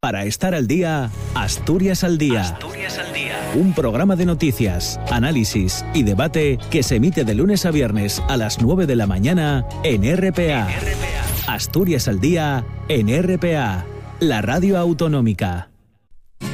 Para estar al día, Asturias al Día. Asturias al Día. Un programa de noticias, análisis y debate que se emite de lunes a viernes a las 9 de la mañana en RPA. Asturias al Día en RPA, la radio autonómica.